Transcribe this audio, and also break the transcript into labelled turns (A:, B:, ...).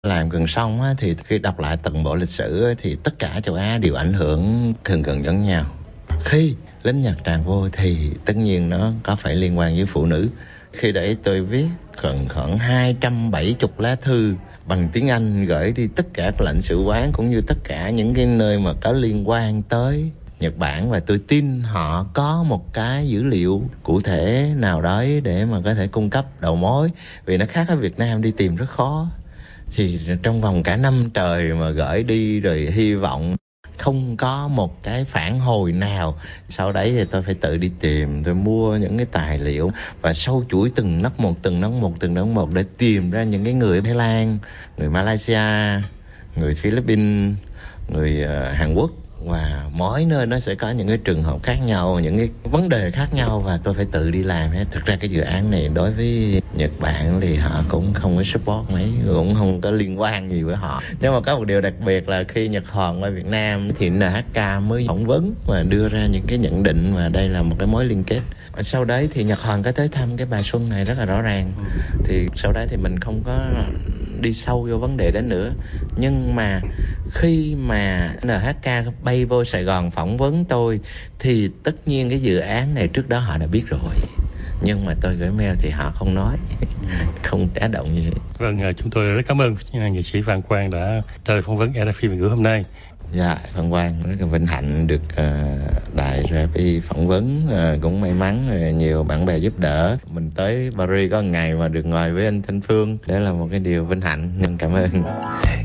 A: Làm gần xong á, thì khi đọc lại toàn bộ lịch sử á, thì tất cả châu Á đều ảnh hưởng gần giống nhau. Khi lính Nhật tràn vô thì tất nhiên nó có phải liên quan với phụ nữ. Khi đấy tôi viết khoảng 270 lá thư bằng tiếng Anh gửi đi tất cả các lãnh sự quán cũng như tất cả những cái nơi mà có liên quan tới Nhật Bản, và tôi tin họ có một cái dữ liệu cụ thể nào đấy để mà có thể cung cấp đầu mối, vì nó khác ở Việt Nam đi tìm rất khó. Thì trong vòng cả năm trời mà gửi đi rồi hy vọng không có một cái phản hồi nào. Sau đấy thì tôi phải tự đi tìm, tôi mua những cái tài liệu và sâu chuỗi từng nấc một để tìm ra những cái người Thái Lan, người Malaysia, người Philippines, người Hàn Quốc, và mỗi nơi nó sẽ có những cái trường hợp khác nhau, những cái vấn đề khác nhau, và tôi phải tự đi làm hết. Thực ra cái dự án này đối với Nhật Bản thì họ cũng không có support mấy, cũng không có liên quan gì với họ. Nhưng mà có một điều đặc biệt là khi Nhật Hòn qua Việt Nam thì NHK mới phỏng vấn và đưa ra những cái nhận định, và đây là một cái mối liên kết. Sau đấy thì Nhật Hòn có tới thăm cái bà Xuân này rất là rõ ràng. Thì sau đấy thì mình không có đi sâu vô vấn đề đó nữa. Nhưng mà khi mà NHK bay vô Sài Gòn phỏng vấn tôi thì tất nhiên cái dự án này trước đó họ đã biết rồi, nhưng mà tôi gửi mail thì họ không nói, không trả động gì.
B: Vâng, chúng tôi rất cảm ơn nghệ sĩ Phan Quang đã trả lời phỏng vấn RFI Việt ngữ hôm nay.
A: Dạ, Phan Quang rất là vinh hạnh được đài RFI phỏng vấn, cũng may mắn nhiều bạn bè giúp đỡ. Mình tới Paris có một ngày mà được ngồi với anh Thanh Phương, đó là một cái điều vinh hạnh, nên cảm ơn.